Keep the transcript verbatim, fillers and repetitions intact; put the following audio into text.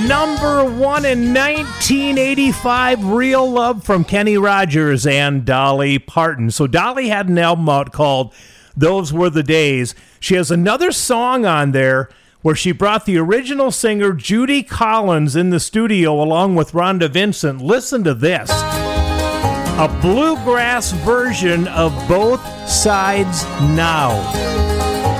number one in nineteen eighty-five, Real Love from Kenny Rogers and Dolly Parton. So Dolly had an album out called Those Were the Days. She has another song on there where she brought the original singer Judy Collins in the studio along with Rhonda Vincent. Listen to this. A bluegrass version of Both Sides Now.